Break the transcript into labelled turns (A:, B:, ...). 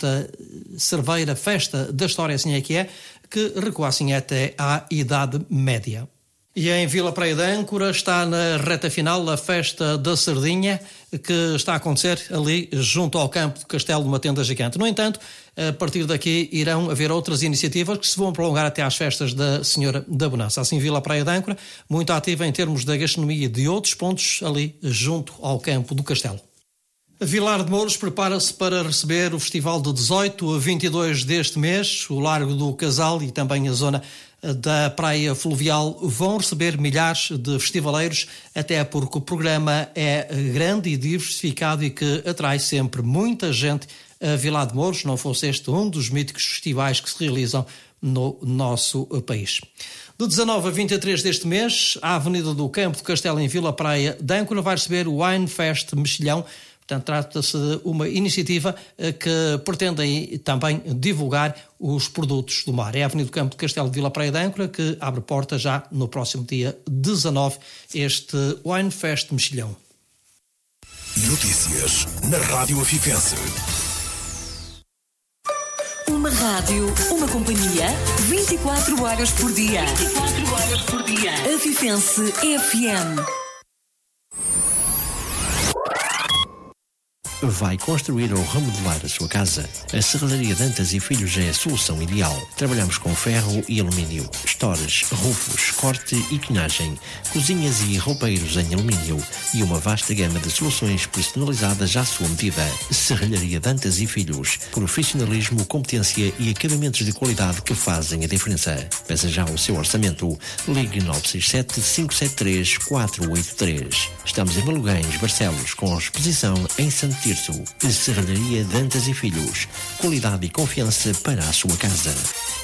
A: desta cerveira festa da história, assim é que recua assim até à Idade Média. E em Vila Praia de Âncora está na reta final a festa da Sardinha, que está a acontecer ali junto ao campo do Castelo de uma Tenda Gigante. No entanto, a partir daqui irão haver outras iniciativas que se vão prolongar até às festas da Senhora da Bonança. Assim, Vila Praia de Âncora, muito ativa em termos da gastronomia de outros pontos ali junto ao campo do Castelo. Vilar de Mouros prepara-se para receber o festival de 18 a 22 deste mês. O Largo do Casal e também a zona da Praia Fluvial vão receber milhares de festivaleiros, até porque o programa é grande e diversificado e que atrai sempre muita gente a Vilar de Mouros, não fosse este um dos míticos festivais que se realizam no nosso país. De 19 a 23 deste mês, a Avenida do Campo do Castelo em Vila Praia de Âncora vai receber o Wine Fest Mexilhão. Portanto, trata-se de uma iniciativa que pretende também divulgar os produtos do mar. É a Avenida do Campo de Castelo de Vila Praia de Âncora que abre porta já no próximo dia 19, este Wine Fest Mexilhão.
B: Notícias na Rádio Afifense.
C: Uma rádio, uma companhia, 24 horas por dia. 24 horas por dia. Afifense FM.
D: Vai construir ou remodelar a sua casa? A Serralharia Dantas e Filhos é a solução ideal. Trabalhamos com ferro e alumínio, estores, rufos, corte e quinagem, cozinhas e roupeiros em alumínio e uma vasta gama de soluções personalizadas à sua medida. Serralharia Dantas e Filhos. Profissionalismo, competência e acabamentos de qualidade que fazem a diferença. Peça já o seu orçamento. Ligue 967-573-483. Estamos em Malugães, Barcelos, com exposição em Santo Tirso. Serralharia Dantas e Filhos. Qualidade e confiança para a sua casa.